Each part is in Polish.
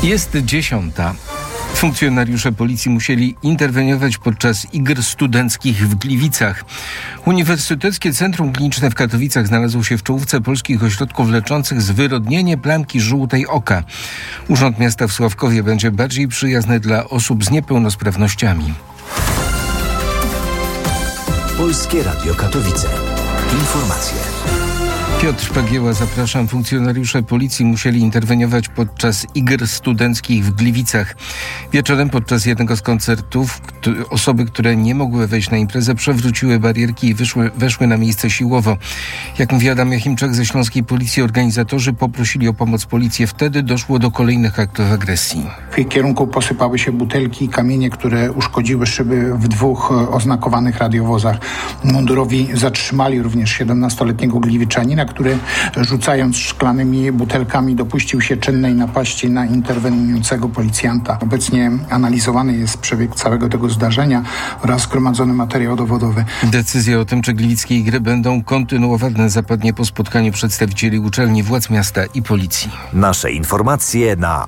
Jest 10. Funkcjonariusze policji musieli interweniować podczas iger studenckich w Gliwicach. Uniwersyteckie Centrum Kliniczne w Katowicach znalazło się w czołówce polskich ośrodków leczących zwyrodnienie plamki żółtej oka. Urząd Miasta w Sławkowie będzie bardziej przyjazny dla osób z niepełnosprawnościami. Polskie Radio Katowice. Informacje. Piotr Pagieła, zapraszam. Funkcjonariusze policji musieli interweniować podczas iger studenckich w Gliwicach. Wieczorem podczas jednego z koncertów osoby, które nie mogły wejść na imprezę, przewróciły barierki i weszły na miejsce siłowo. Jak mówi Adam Jachimczak ze Śląskiej Policji, organizatorzy poprosili o pomoc policję. Wtedy doszło do kolejnych aktów agresji. W ich kierunku posypały się butelki i kamienie, które uszkodziły szyby w 2 oznakowanych radiowozach. Mundurowi zatrzymali również 17-letniego gliwiczanina, który rzucając szklanymi butelkami dopuścił się czynnej napaści na interweniującego policjanta. Obecnie analizowany jest przebieg całego tego zdarzenia oraz zgromadzony materiał dowodowy. Decyzja o tym, czy gliwickie igry będą kontynuowane, zapadnie po spotkaniu przedstawicieli uczelni, władz miasta i policji. Nasze informacje na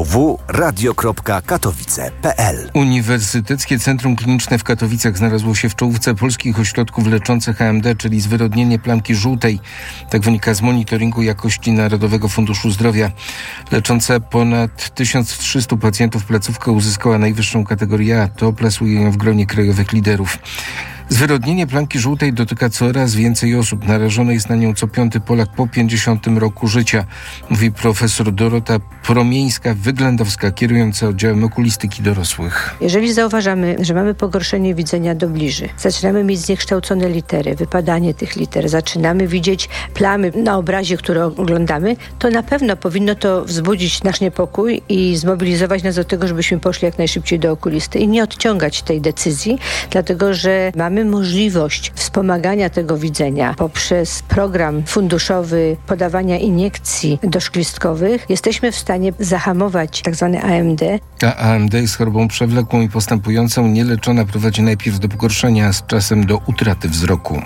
www.radio.katowice.pl. Uniwersyteckie Centrum Kliniczne w Katowicach znalazło się w czołówce polskich ośrodków leczących AMD, czyli zwyrodnienie plamki żółtej. Tak wynika z monitoringu jakości Narodowego Funduszu Zdrowia. Lecząca ponad 1300 pacjentów placówka uzyskała najwyższą kategorię A. To plasuje ją w gronie krajowych liderów. Zwyrodnienie plamki żółtej dotyka coraz więcej osób. Narażony jest na nią co 5. Polak po 50 roku życia, mówi profesor Dorota Promieńska-Wyględowska, kierująca oddziałem okulistyki dorosłych. Jeżeli zauważamy, że mamy pogorszenie widzenia do bliży, zaczynamy mieć zniekształcone litery, wypadanie tych liter, zaczynamy widzieć plamy na obrazie, który oglądamy, to na pewno powinno to wzbudzić nasz niepokój i zmobilizować nas do tego, żebyśmy poszli jak najszybciej do okulisty i nie odciągać tej decyzji, dlatego że mamy możliwość wspomagania tego widzenia poprzez program funduszowy podawania iniekcji doszklistkowych. Jesteśmy w stanie zahamować tzw. AMD. A AMD jest chorobą przewlekłą i postępującą. Nieleczona prowadzi najpierw do pogorszenia, a z czasem do utraty wzroku.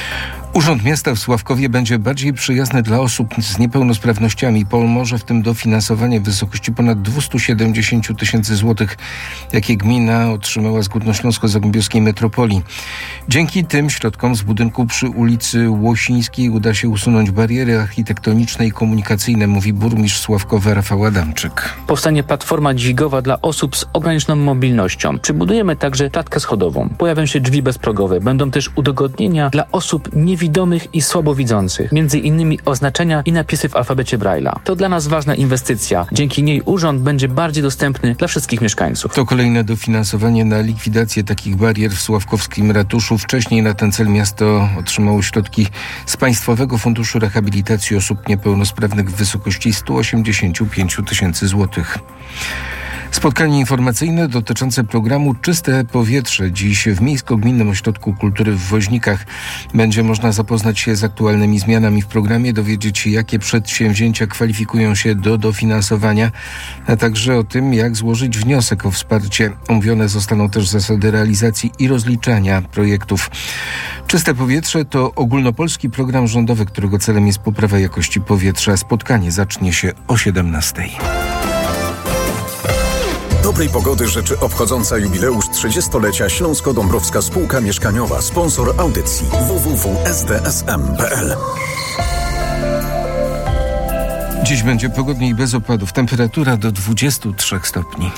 Urząd Miasta w Sławkowie będzie bardziej przyjazny dla osób z niepełnosprawnościami. Pomoże w tym dofinansowanie w wysokości ponad 270 tysięcy złotych, jakie gmina otrzymała z Górnośląsko-Zagłębiowskiej Metropolii. Dzięki tym środkom z budynku przy ulicy Łosińskiej uda się usunąć bariery architektoniczne i komunikacyjne, mówi burmistrz Sławkowa Rafał Adamczyk. Powstanie platforma dźwigowa dla osób z ograniczoną mobilnością. Przybudujemy także klatkę schodową. Pojawią się drzwi bezprogowe. Będą też udogodnienia dla osób niewidomych i słabowidzących. Między innymi oznaczenia i napisy w alfabecie Braille'a. To dla nas ważna inwestycja. Dzięki niej urząd będzie bardziej dostępny dla wszystkich mieszkańców. To kolejne dofinansowanie na likwidację takich barier w sławkowskim ratuszu. Wcześniej na ten cel miasto otrzymało środki z Państwowego Funduszu Rehabilitacji Osób Niepełnosprawnych w wysokości 185 tysięcy złotych. Spotkanie informacyjne dotyczące programu Czyste Powietrze. Dziś w Miejsko-Gminnym Ośrodku Kultury w Woźnikach będzie można zapoznać się z aktualnymi zmianami w programie, dowiedzieć się, jakie przedsięwzięcia kwalifikują się do dofinansowania, a także o tym, jak złożyć wniosek o wsparcie. Omówione zostaną też zasady realizacji i rozliczania projektów. Czyste Powietrze to ogólnopolski program rządowy, którego celem jest poprawa jakości powietrza. Spotkanie zacznie się o 17:00. Dobrej pogody życzy obchodząca jubileusz 30-lecia Śląsko-Dąbrowska Spółka Mieszkaniowa, sponsor audycji www.sdsm.pl. Dziś będzie pogodnie i bez opadów. Temperatura do 23 stopni.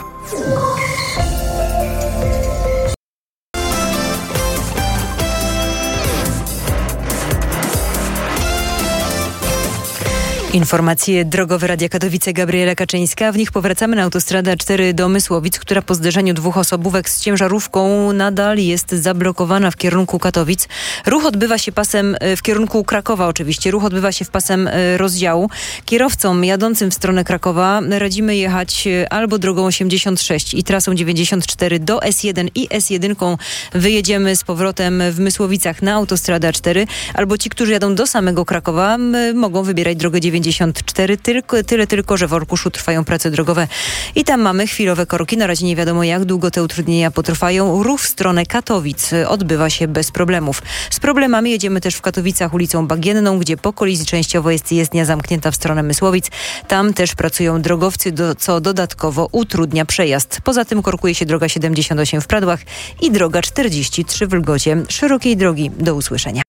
Informacje drogowe Radia Katowice, Gabriela Kaczyńska. W nich powracamy na autostradę 4 do Mysłowic, która po zderzeniu 2 osobówek z ciężarówką nadal jest zablokowana w kierunku Katowic. Ruch odbywa się pasem w kierunku Krakowa oczywiście. Ruch odbywa się w pasem rozdziału. Kierowcom jadącym w stronę Krakowa radzimy jechać albo drogą 86 i trasą 94 do S1 i S1 wyjedziemy z powrotem w Mysłowicach na autostradę 4, albo ci, którzy jadą do samego Krakowa, mogą wybierać drogę 90 94. Tyle tylko, że w Orkuszu trwają prace drogowe i tam mamy chwilowe korki. Na razie nie wiadomo, jak długo te utrudnienia potrwają. Ruch w stronę Katowic odbywa się bez problemów. Z problemami jedziemy też w Katowicach ulicą Bagienną, gdzie po kolizji częściowo jest jezdnia zamknięta w stronę Mysłowic. Tam też pracują drogowcy, co dodatkowo utrudnia przejazd. Poza tym korkuje się droga 78 w Pradłach i droga 43 w Lgocie. Szerokiej drogi. Do usłyszenia.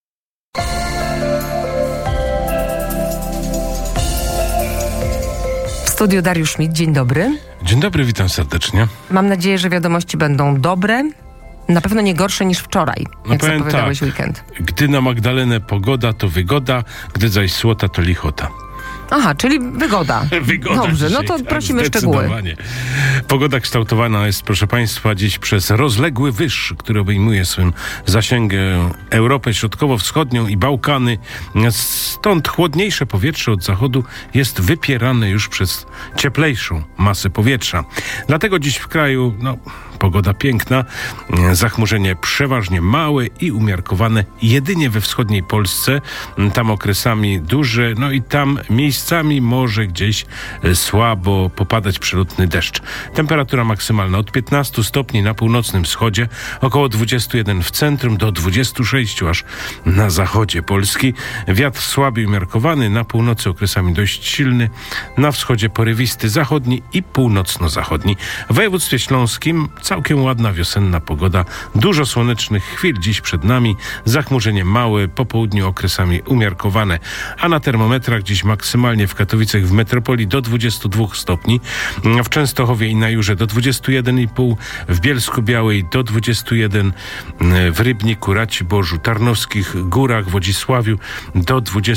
W studiu Dariusz Schmidt. Dzień dobry. Dzień dobry, witam serdecznie. Mam nadzieję, że wiadomości będą dobre. Na pewno nie gorsze niż wczoraj, jak zapowiadałeś weekend. Gdy na Magdalenę pogoda, to wygoda, gdy zaś słota, to lichota. Aha, czyli wygoda. Dobrze, dzisiaj, no to prosimy szczegóły. Pogoda kształtowana jest, proszę Państwa, dziś przez rozległy wyż, który obejmuje swym zasięgiem Europę Środkowo-Wschodnią i Bałkany. Stąd chłodniejsze powietrze od zachodu jest wypierane już przez cieplejszą masę powietrza. Dlatego dziś w kraju, pogoda piękna, zachmurzenie przeważnie małe i umiarkowane jedynie we wschodniej Polsce, tam okresami duże, i tam miejscami może gdzieś słabo popadać przelotny deszcz. Temperatura maksymalna od 15 stopni na północnym wschodzie, około 21 w centrum, do 26 aż na zachodzie Polski. Wiatr słaby i umiarkowany, na północy okresami dość silny, na wschodzie porywisty zachodni i północno-zachodni. W województwie śląskim całkiem ładna wiosenna pogoda, dużo słonecznych chwil dziś przed nami, zachmurzenie małe, po południu okresami umiarkowane, a na termometrach dziś maksymalnie w Katowicach w metropolii do 22 stopni, w Częstochowie i na Jurze do 21,5, w Bielsku-Białej do 21, w Rybniku, Raciborzu, Tarnowskich Górach, Wodzisławiu do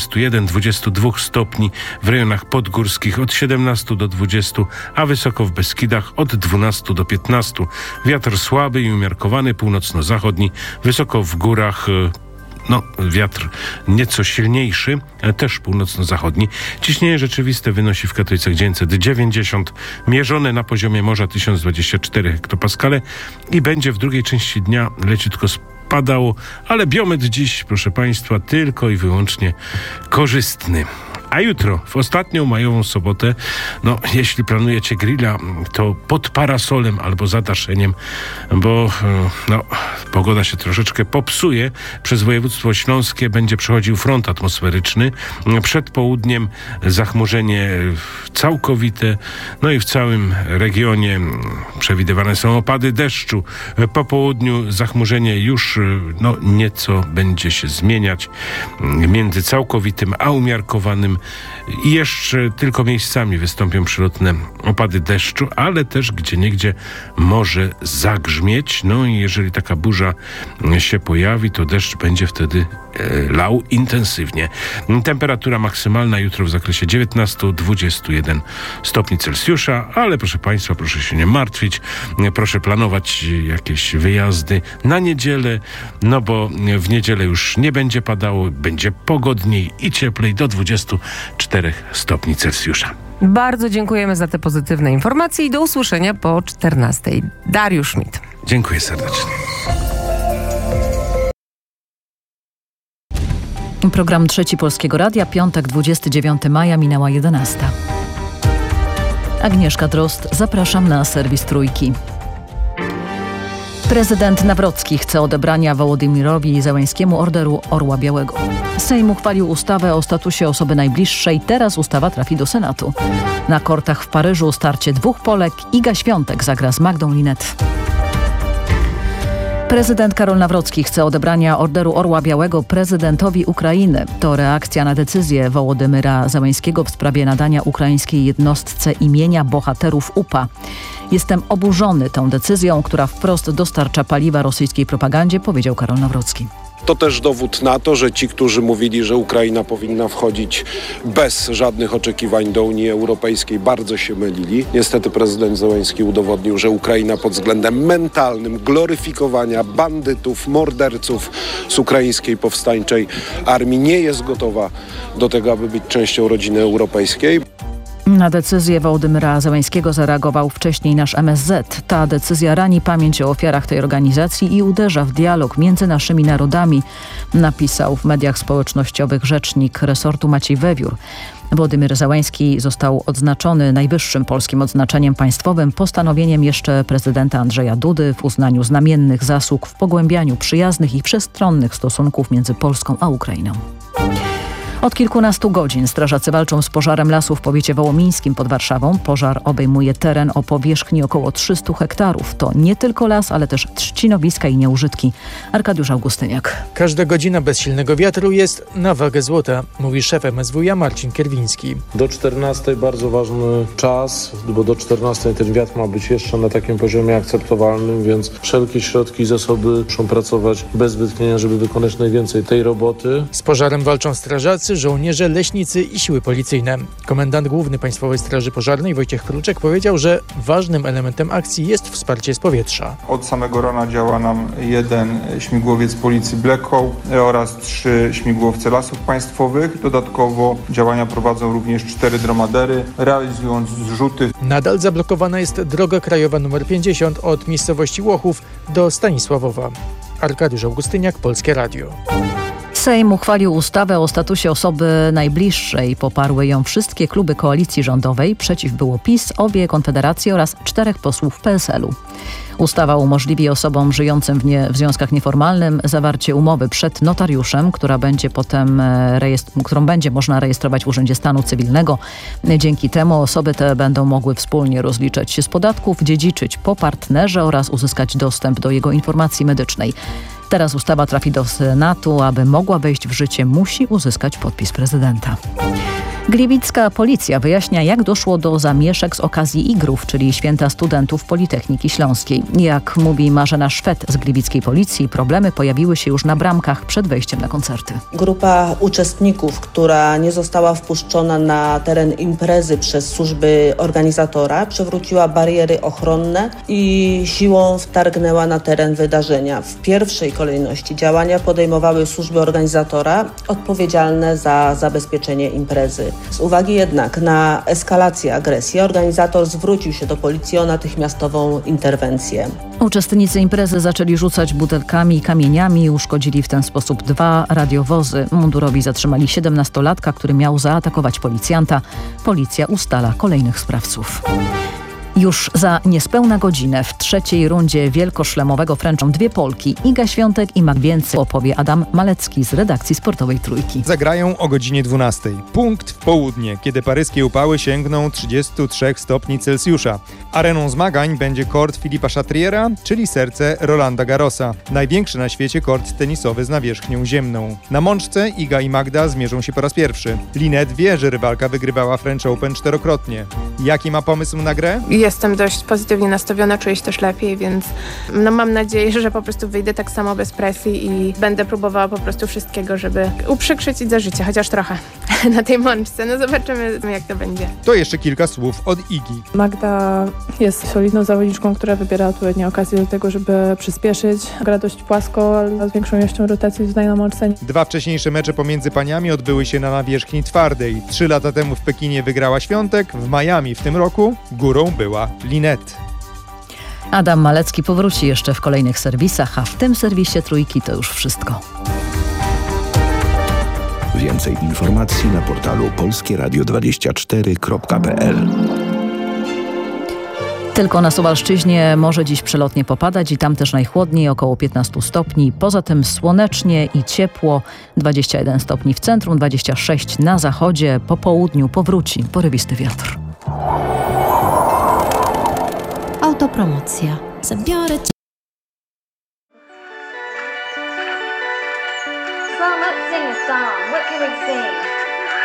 21-22 stopni, w rejonach podgórskich od 17 do 20, a wysoko w Beskidach od 12 do 15. Wiatr słaby i umiarkowany, północno-zachodni, wysoko w górach wiatr nieco silniejszy, też północno-zachodni. Ciśnienie rzeczywiste wynosi w Katowicach 990, mierzone na poziomie morza 1024 hektopaskale i będzie w drugiej części dnia leciutko spadało, ale biometr dziś, proszę Państwa, tylko i wyłącznie korzystny. A jutro, w ostatnią majową sobotę, jeśli planujecie grilla, to pod parasolem albo zadaszeniem, bo pogoda się troszeczkę popsuje. Przez województwo śląskie będzie przechodził front atmosferyczny. Przed południem zachmurzenie całkowite, i w całym regionie przewidywane są opady deszczu. Po południu zachmurzenie już nieco będzie się zmieniać między całkowitym a umiarkowanym. I jeszcze tylko miejscami wystąpią przelotne opady deszczu, ale też gdzieniegdzie może zagrzmieć. I jeżeli taka burza się pojawi, to deszcz będzie wtedy lał intensywnie. Temperatura maksymalna jutro w zakresie 19-21 stopni Celsjusza, ale proszę Państwa, proszę się nie martwić, proszę planować jakieś wyjazdy na niedzielę, bo w niedzielę już nie będzie padało, będzie pogodniej i cieplej do 24 stopni Celsjusza. Bardzo dziękujemy za te pozytywne informacje i do usłyszenia po 14. Dariusz Schmidt. Dziękuję serdecznie. Program Trzeci Polskiego Radia, piątek 29 maja, minęła 11. Agnieszka Drozd, zapraszam na serwis Trójki. Prezydent Nawrocki chce odebrania Wołodymyrowi Zełenskiemu Orderu Orła Białego. Sejm uchwalił ustawę o statusie osoby najbliższej. Teraz ustawa trafi do Senatu. Na kortach w Paryżu starcie dwóch Polek. Iga Świątek zagra z Magdą Linet. Prezydent Karol Nawrocki chce odebrania Orderu Orła Białego prezydentowi Ukrainy. To reakcja na decyzję Wołodymyra Zełenskiego w sprawie nadania ukraińskiej jednostce imienia bohaterów UPA. Jestem oburzony tą decyzją, która wprost dostarcza paliwa rosyjskiej propagandzie, powiedział Karol Nawrocki. To też dowód na to, że ci, którzy mówili, że Ukraina powinna wchodzić bez żadnych oczekiwań do Unii Europejskiej, bardzo się mylili. Niestety prezydent Zełenski udowodnił, że Ukraina pod względem mentalnym, gloryfikowania bandytów, morderców z ukraińskiej powstańczej armii nie jest gotowa do tego, aby być częścią rodziny europejskiej. Na decyzję Wołodymyra Zełenskiego zareagował wcześniej nasz MSZ. Ta decyzja rani pamięć o ofiarach tej organizacji i uderza w dialog między naszymi narodami, napisał w mediach społecznościowych rzecznik resortu Maciej Wewiór. Wołodymyr Zełenski został odznaczony najwyższym polskim odznaczeniem państwowym postanowieniem jeszcze prezydenta Andrzeja Dudy w uznaniu znamiennych zasług w pogłębianiu przyjaznych i wszechstronnych stosunków między Polską a Ukrainą. Od kilkunastu godzin strażacy walczą z pożarem lasu w powiecie wołomińskim pod Warszawą. Pożar obejmuje teren o powierzchni około 300 hektarów. To nie tylko las, ale też trzcinowiska i nieużytki. Arkadiusz Augustyniak. Każda godzina bez silnego wiatru jest na wagę złota, mówi szef MSWiA Marcin Kierwiński. Do 14 bardzo ważny czas, bo do 14 ten wiatr ma być jeszcze na takim poziomie akceptowalnym, więc wszelkie środki i zasoby muszą pracować bez wytchnienia, żeby wykonać najwięcej tej roboty. Z pożarem walczą strażacy, żołnierze, leśnicy i siły policyjne. Komendant Główny Państwowej Straży Pożarnej Wojciech Kruczek powiedział, że ważnym elementem akcji jest wsparcie z powietrza. Od samego rana działa nam 1 śmigłowiec Policji Black Hawk oraz 3 śmigłowce Lasów Państwowych. Dodatkowo działania prowadzą również 4 dromadery, realizując zrzuty. Nadal zablokowana jest droga krajowa nr 50 od miejscowości Łochów do Stanisławowa. Arkadiusz Augustyniak, Polskie Radio. Sejm uchwalił ustawę o statusie osoby najbliższej. Poparły ją wszystkie kluby koalicji rządowej. Przeciw było PiS, obie Konfederacje oraz 4 posłów PSL-u. Ustawa umożliwi osobom żyjącym w związkach nieformalnym zawarcie umowy przed notariuszem, którą będzie można rejestrować w Urzędzie Stanu Cywilnego. Dzięki temu osoby te będą mogły wspólnie rozliczać się z podatków, dziedziczyć po partnerze oraz uzyskać dostęp do jego informacji medycznej. Teraz ustawa trafi do Senatu. Aby mogła wejść w życie, musi uzyskać podpis prezydenta. Gliwicka policja wyjaśnia, jak doszło do zamieszek z okazji Igrów, czyli Święta Studentów Politechniki Śląskiej. Jak mówi Marzena Szwed z gliwickiej policji, problemy pojawiły się już na bramkach przed wejściem na koncerty. Grupa uczestników, która nie została wpuszczona na teren imprezy przez służby organizatora, przewróciła bariery ochronne i siłą wtargnęła na teren wydarzenia. W pierwszej kolejności działania podejmowały służby organizatora odpowiedzialne za zabezpieczenie imprezy. Z uwagi jednak na eskalację agresji, organizator zwrócił się do policji o natychmiastową interwencję. Uczestnicy imprezy zaczęli rzucać butelkami i kamieniami i uszkodzili w ten sposób 2 radiowozy. Mundurowi zatrzymali 17-latka, który miał zaatakować policjanta. Policja ustala kolejnych sprawców. Już za niespełna godzinę w 3. rundzie wielkoszlemowego fręczą 2 Polki. Iga Świątek i Mag Więcej, opowie Adam Malecki z redakcji sportowej Trójki. Zagrają o godzinie 12. Punkt w południe, kiedy paryskie upały sięgną 33 stopni Celsjusza. Areną zmagań będzie kort Filipa Chatriera, czyli serce Rolanda Garrosa. Największy na świecie kort tenisowy z nawierzchnią ziemną. Na mączce Iga i Magda zmierzą się po raz pierwszy. Linette wie, że rywalka wygrywała French Open 4-krotnie. Jaki ma pomysł na grę? Jestem dość pozytywnie nastawiona, czuję się też lepiej, więc mam nadzieję, że po prostu wyjdę tak samo bez presji i będę próbowała po prostu wszystkiego, żeby uprzykrzyć za życie, chociaż trochę na tej mączce. No zobaczymy, jak to będzie. To jeszcze kilka słów od Igi. Magda jest solidną zawodniczką, która wybiera odpowiednie okazje do tego, żeby przyspieszyć. Gra dość płasko, ale z większą ilością rotacji tutaj na mączce. 2 wcześniejsze mecze pomiędzy paniami odbyły się na nawierzchni twardej. 3 lata temu w Pekinie wygrała Świątek, w Miami w tym roku górą była Linette. Adam Malecki powróci jeszcze w kolejnych serwisach, a w tym serwisie Trójki to już wszystko. Więcej informacji na portalu polskieradio24.pl. Tylko na Suwalszczyźnie może dziś przelotnie popadać i tam też najchłodniej, około 15 stopni. Poza tym słonecznie i ciepło, 21 stopni w centrum, 26 na zachodzie. Po południu powróci porywisty wiatr. Autopromocja. Zabiorę cię. So let's sing a song. What can we sing?